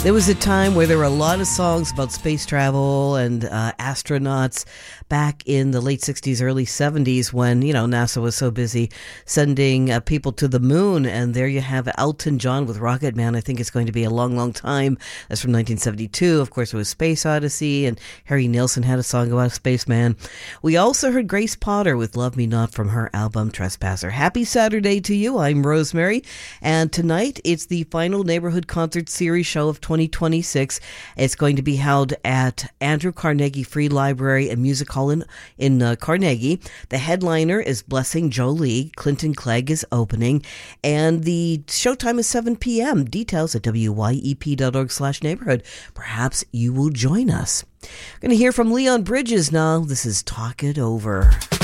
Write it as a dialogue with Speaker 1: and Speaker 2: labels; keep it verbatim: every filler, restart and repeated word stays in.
Speaker 1: There was a time where there were a lot of songs about space travel and uh, astronauts back in the late sixties, early seventies when, you know, NASA was so busy sending uh, people to the moon. And there you have Elton John with Rocket Man. I think it's going to be a long, long time. That's from nineteen seventy-two. Of course, it was Space Odyssey, and Harry Nilsson had a song about a spaceman. We also heard Grace Potter with Love Me Not from her album Trespasser. Happy Saturday to you. I'm Rosemary. And tonight, it's the final Neighborhood Concert Series show of twenty twenty-six. It's going to be held at Andrew Carnegie Free Library and Music Hall in, in uh, Carnegie. The headliner is Blessing Jolie. Clinton Clegg is opening. And the showtime is seven p.m. Details at W Y E P dot org slash neighborhood. Perhaps you will join us. We're going to hear from Leon Bridges now. This is Talk It Over.